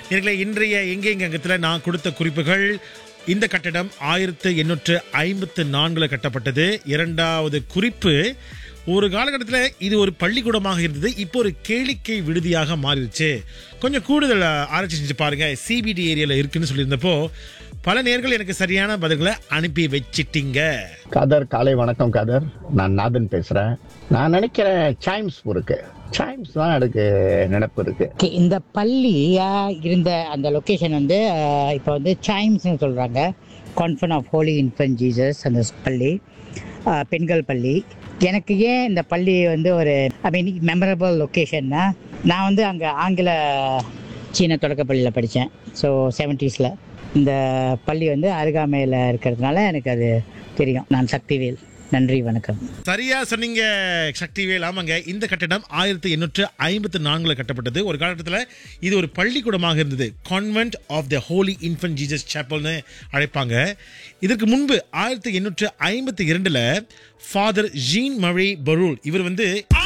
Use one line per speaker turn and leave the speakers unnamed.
எங்களை இன்றைய எங்கே அங்கத்தில் நான் கொடுத்த குறிப்புகள். இந்த கட்டடம் 1854 கட்டப்பட்டது. இரண்டாவது குறிப்பு, ஒரு காலகட்டத்தில் இது ஒரு பள்ளிக்கூடமாக இருந்தது, இப்போ ஒரு கேளிக்கை விடுதியாக மாறிடுச்சு. கொஞ்சம் கூடுதல் ஆராய்ச்சி செஞ்சு பாருங்க, சிபிடி ஏரியாவில் இருக்குன்னு சொல்லியிருந்தப்போ பல நேர்கள் எனக்கு சரியான பதில்களை அனுப்பி வச்சிட்டீங்க.
கதர் காலை வணக்கம் கதர், நான் நாதன் பேசுறேன். நான் நினைக்கிறேன் சைம்ஸ் இருக்கு, சைம்ஸ் தான் எனக்கு நினைப்பு இருக்கு.
இந்த பள்ளி இருந்த அந்த லொக்கேஷன் வந்து இப்போ வந்து சைம்ஸ்னு சொல்கிறாங்க. Convent of Holi infant Jesus அந்த பள்ளி, பெண்கள் பள்ளி. எனக்கு ஏன் இந்த பள்ளி வந்து ஒரு மெமரபிள் லொக்கேஷன்னா, நான் வந்து அங்கே ஆங்கில சீன தொடக்கப்பள்ளியில் படித்தேன். ஸோ 70s இந்த பள்ளி வந்து அருகாமையில் இருக்கிறதுனால எனக்கு அது தெரியும். நான் சக்திவேல். நன்றி, வணக்கம்.
சரியா சொன்னீங்க சக்திவேல். ஆமாங்க, இந்த கட்டடம் 1854 கட்டப்பட்டது. ஒரு காலகட்டத்தில் இது ஒரு பள்ளிக்கூடமாக இருந்தது. Convent of the Holi infant Jesus சாப்பல்னு அழைப்பாங்க. இதற்கு முன்பு 1852 ஃபாதர் ஜீன் மரி பரூல், இவர் வந்து